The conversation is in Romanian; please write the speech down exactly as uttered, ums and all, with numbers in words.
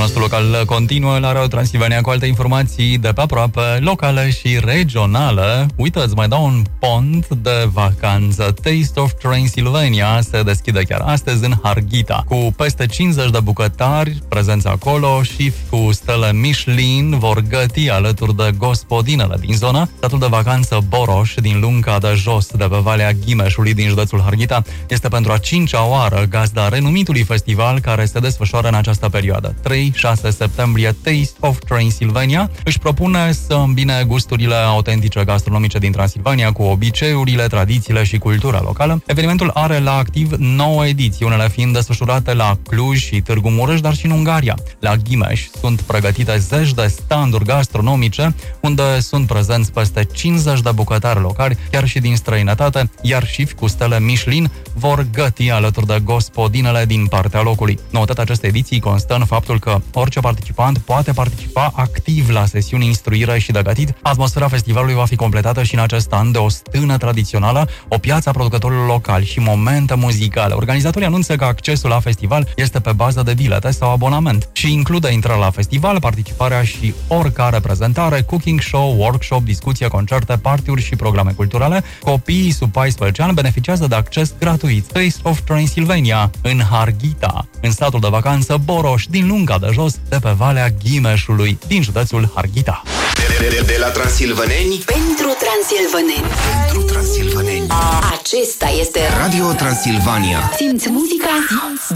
nostru local continuă la Radio Transilvania cu alte informații de pe aproape, locale și regionale. Uite, îți mai dau un pont de vacanță. Taste of Transylvania se deschide chiar astăzi în Harghita, cu peste cincizeci de bucătari prezenți acolo și cu stele Michelin vor găti alături de gospodinele din zonă. Satul de vacanță Boroș din Lunca de Jos, de pe Valea Ghimeșului din județul Harghita, este pentru a cincea oară gazda renumitului festival care se desfășoară în această perioadă. trei șase septembrie, Taste of Transylvania își propune să îmbine gusturile autentice gastronomice din Transilvania cu obiceiurile, tradițiile și cultura locală. Evenimentul are la activ nouă ediții, unele fiind desfășurate la Cluj și Târgu Mureș, dar și în Ungaria. La Ghimeș sunt pregătite zeci de standuri gastronomice, unde sunt prezenți peste cincizeci de bucătari locali, chiar și din străinătate, iar șifi cu stele Michelin vor găti alături de gospodinele din partea locului. Noutatea acestei ediții constă în faptul că orice participant poate participa activ la sesiuni instruire și de gătit. Atmosfera festivalului va fi completată și în acest an de o stână tradițională, o piață a producătorilor locali și momente muzicale. Organizatorii anunță că accesul la festival este pe bază de bilete sau abonament și include intrarea la festival, participarea și oricare prezentare, cooking show, workshop, discuție, concerte, party-uri și programe culturale. Copiii sub paisprezece ani beneficiază de acces gratuit. Taste of Transylvania în Harghita, în satul de vacanță Boroș din Lunca de Jos, de pe Valea Ghimeșului, din județul Harghita. De, de, de la transilvaneni pentru transilvaneni. Pentru transilvaneni. Acesta este Radio Transilvania. Simți muzica